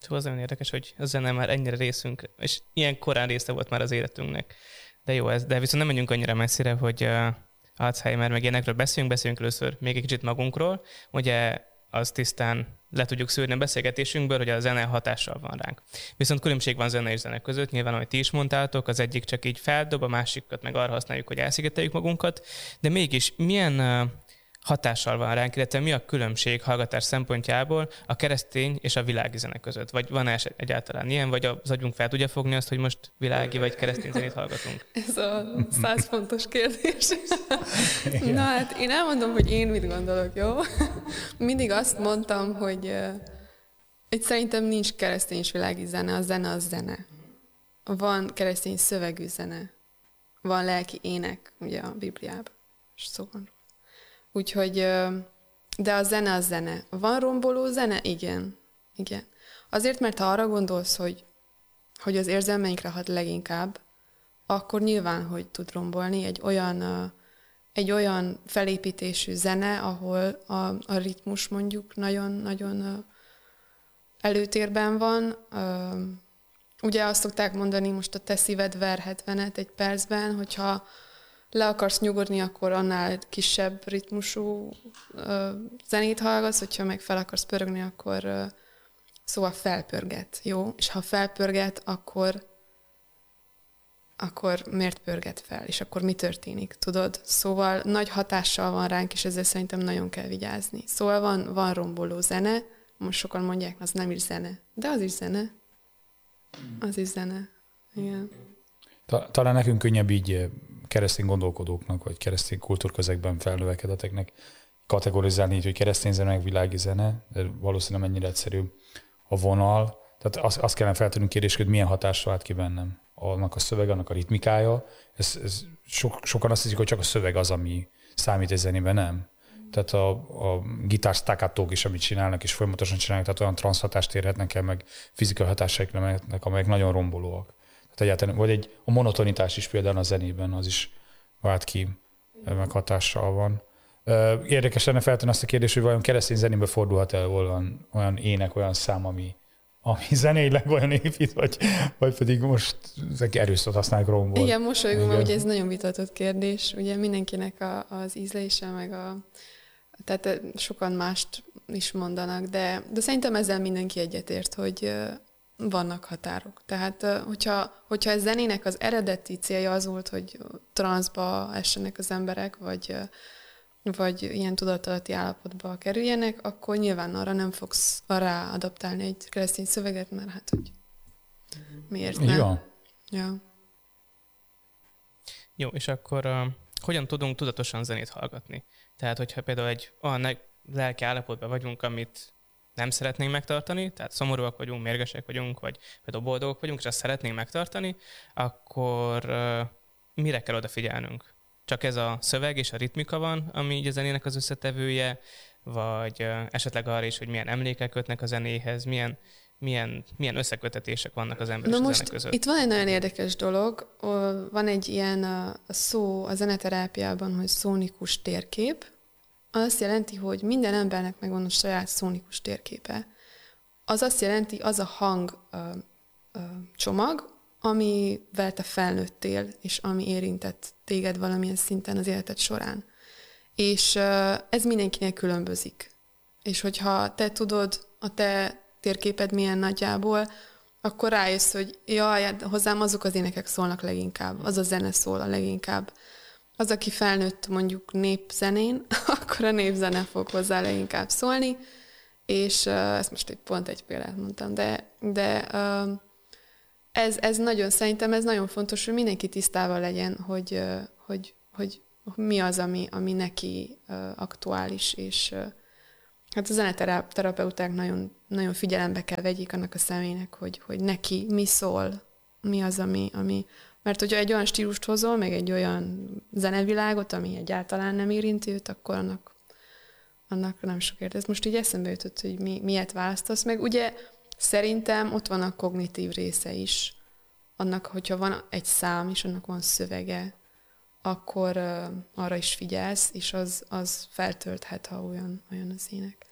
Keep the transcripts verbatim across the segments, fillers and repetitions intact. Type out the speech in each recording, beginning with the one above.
Szóval az nagyon érdekes, hogy a zene már ennyire részünk, és ilyen korán része volt már az életünknek. De jó ez, de viszont nem menjünk annyira messzire, hogy uh, Alzheimer meg ilyenekről beszéljünk, beszéljünk először még egy kicsit magunkról. Ugye az tisztán le tudjuk szűrni a beszélgetésünkből, hogy a zene hatással van ránk. Viszont különbség van zene és zene között, nyilván, ahogy ti is mondtátok, az egyik csak így feldob, a másikat meg arra használjuk, hogy elszigeteljük magunkat, de mégis milyen uh, hatással van ránk, illetve mi a különbség hallgatás szempontjából a keresztény és a világi zene között? Vagy van-e egyáltalán ilyen, vagy az agyunk fel tudja fogni azt, hogy most világi vagy keresztény zenét hallgatunk? Ez a száz fontos kérdés. Na hát én elmondom, hogy én mit gondolok, jó? Mindig azt mondtam, hogy, hogy szerintem nincs keresztény és világi zene, a zene az zene. Van keresztény szövegű zene, van lelki ének, ugye a Bibliában, és szó van. Úgyhogy, de a zene az zene. Van romboló zene? Igen. Igen. Azért, mert ha arra gondolsz, hogy, hogy az érzelmeinkre hat leginkább, akkor nyilván, hogy tud rombolni egy olyan, egy olyan felépítésű zene, ahol a, a ritmus mondjuk nagyon-nagyon előtérben van. Ugye azt szokták mondani, most a te szíved ver hetvenet egy percben, hogyha le akarsz nyugodni, akkor annál kisebb ritmusú ö, zenét hallgatsz, hogyha meg fel akarsz pörögni, akkor ö, szóval felpörget, jó? És ha felpörget, akkor akkor miért pörget fel? És akkor mi történik, tudod? Szóval nagy hatással van ránk, és ezzel szerintem nagyon kell vigyázni. Szóval van, van romboló zene, most sokan mondják, az nem is zene, de az is zene. Az is zene, igen. Talán nekünk könnyebb így keresztény gondolkodóknak, vagy keresztény kultúrközegben felnövekedeteknek kategorizálni így, hogy keresztény zene, meg világi zene, de valószínűleg mennyire egyszerű a vonal. Tehát azt, azt kellene feltennünk kérdést, hogy milyen hatással vált ki bennem. Annak a szöveg, annak a ritmikája. Ez, ez so, sokan azt hiszik, hogy csak a szöveg az, ami számít egy zenében, nem. Tehát a, a gitár staccatók is, amit csinálnak, és folyamatosan csinálnak, tehát olyan transzhatást érhetnek el, meg fizikai hatásaik lehetnek, amelyek nagyon rombolóak. Egyáltalán, vagy egy, a monotonitás is például a zenében, az is vált ki, meg hatással van. Érdekes lenne feltenni azt a kérdést, hogy vajon keresztény zenébe fordulhat el olyan, olyan ének, olyan szám, ami, ami zeneileg olyan épít, vagy, vagy pedig most ezek erőszót használják rombol. Igen, mosolygom, hogy ez nagyon vitatott kérdés. Ugye mindenkinek a, az ízlése, meg a... Tehát sokan mást is mondanak, de, de szerintem ezzel mindenki egyetért, hogy vannak határok. Tehát, hogyha, hogyha ez zenének az eredeti célja az volt, hogy transzba essenek az emberek, vagy, vagy ilyen tudatalatti állapotba kerüljenek, akkor nyilván arra nem fogsz arra adaptálni egy keresztény szöveget, mert hát, hogy miért nem? Jó. Ja. Jó, és akkor uh, hogyan tudunk tudatosan zenét hallgatni? Tehát, hogyha például egy olyan lelki állapotban vagyunk, amit nem szeretnénk megtartani, tehát szomorúak vagyunk, mérgesek vagyunk, vagy például boldogok vagyunk, és azt szeretnénk megtartani, akkor uh, mire kell odafigyelnünk? Csak ez a szöveg és a ritmika van, ami így a zenének az összetevője, vagy uh, esetleg arra is, hogy milyen emlékek kötnek a zenéhez, milyen, milyen, milyen összekötetések vannak az ember és a zene között. Itt van egy nagyon érdekes dolog, van egy ilyen a szó a zeneterápiában, hogy szónikus térkép. Azt jelenti, hogy minden embernek megvan a saját szónikus térképe. Az azt jelenti, az a hang ö, ö, csomag, amivel te felnőttél, és ami érintett téged valamilyen szinten az életed során. És ö, ez mindenkinek különbözik. És hogyha te tudod, a te térképed milyen nagyjából, akkor rájössz, hogy jaj, hozzám azok az énekek szólnak leginkább, az a zene szól a leginkább. Az, aki felnőtt mondjuk népzenén, akkor a népzene fog hozzá leginkább szólni, és uh, ezt most egy pont egy példát mondtam, de, de uh, ez, ez nagyon, szerintem ez nagyon fontos, hogy mindenki tisztában legyen, hogy, uh, hogy, hogy mi az, ami, ami neki uh, aktuális, és uh, hát a zeneterapeuták nagyon, nagyon figyelembe kell vegyék annak a személynek, hogy, hogy neki mi szól, mi az, ami, ami mert hogyha egy olyan stílust hozol, meg egy olyan zenevilágot, ami egyáltalán nem érinti őt, akkor annak, annak nem sok érte. Ez most így eszembe jutott, hogy mi, miért választasz meg. Ugye szerintem ott van a kognitív része is. Annak, hogyha van egy szám, és annak van szövege, akkor uh, arra is figyelsz, és az, az feltölthet, ha olyan, olyan az ének.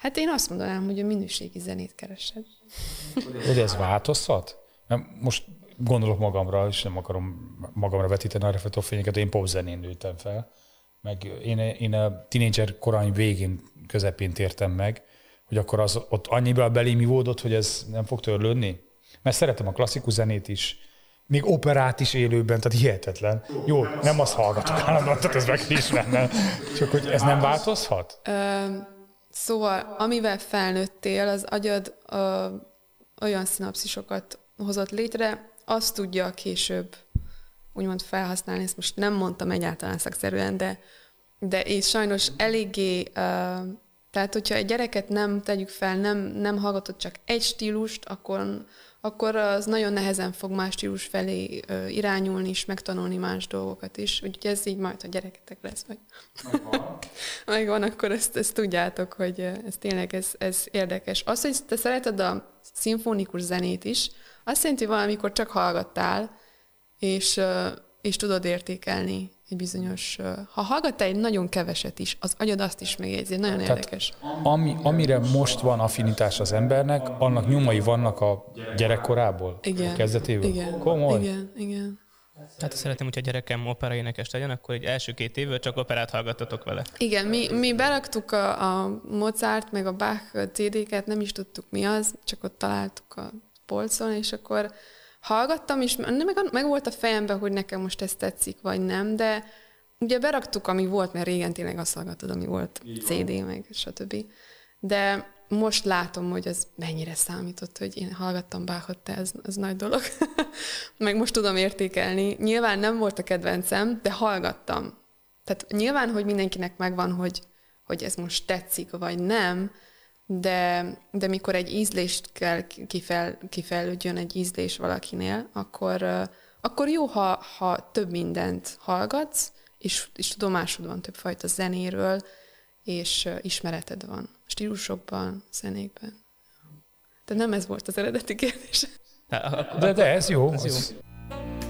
Hát én azt mondanám, hogy a minőségi zenét keresed. Hogy ez változhat? Mert most gondolok magamra, és nem akarom magamra vetíteni a reflektorfényeket, én popzenén nőttem fel. Meg én, én a tínédzser koraim végén, közepén tértem meg, hogy akkor az ott annyiból belém ivódott, hogy ez nem fog törlődni. Mert szeretem a klasszikus zenét is, még operát is élőben, tehát hihetetlen. Jó, nem azt hallgatok állandóan, tehát ez meg is lenne. Csak hogy ez nem változhat? Ö, szóval, amivel felnőttél, az agyad ö, olyan szinapszisokat hozott létre, azt tudja később úgymond felhasználni, ezt most nem mondtam egyáltalán szakszerűen, de, de és sajnos eléggé, uh, tehát hogyha egy gyereket nem tegyük fel, nem, nem hallgatod csak egy stílust, akkor, akkor az nagyon nehezen fog más stílus felé uh, irányulni és megtanulni más dolgokat is. Úgyhogy ez így majd, ha gyereketek lesz, vagy megvan, megvan akkor ezt, ezt tudjátok, hogy ez tényleg ez, ez érdekes. Az, hogy te szereted a szimfonikus zenét is, azt jelenti, hogy valamikor csak hallgattál, és, és tudod értékelni egy bizonyos... Ha hallgattál egy nagyon keveset is, az agyad azt is megjegyzi, nagyon Tehát érdekes. Ami, amire most van affinitás az embernek, annak nyomai vannak a gyerekkorából? Igen. A kezdetéből? Igen. Komoly? Igen, igen. Hát szeretném, hogyha a gyerekem operaénekes legyen, akkor egy első két évvel csak operát hallgattatok vele. Igen, mi, mi beraktuk a, a Mozart, meg a Bach cé dé-ket, nem is tudtuk mi az, csak ott találtuk a polcon, és akkor hallgattam, és meg, meg volt a fejemben, hogy nekem most ez tetszik, vagy nem, de ugye beraktuk, ami volt, mert régen tényleg azt hallgatod, ami volt cé dé, meg stb. De most látom, hogy ez mennyire számított, hogy én hallgattam Bachot, te ez, ez nagy dolog. Meg most tudom értékelni. Nyilván nem volt a kedvencem, de hallgattam. Tehát nyilván, hogy mindenkinek megvan, hogy, hogy ez most tetszik, vagy nem, de, de mikor egy ízlést kell kifel, kifejlődjön egy ízlés valakinél, akkor, akkor jó, ha, ha több mindent hallgatsz, és, és tudomásod van többfajta zenéről, és ismereted van stílusokban, zenékben. De nem ez volt az eredeti kérdés. De, de ez jó. Ez az... jó.